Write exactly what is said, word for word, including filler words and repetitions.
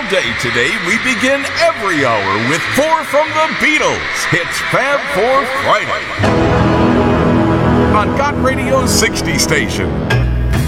day today, we begin every hour with four from the Beatles. It's Fab Four Friday on Got Radio sixty station.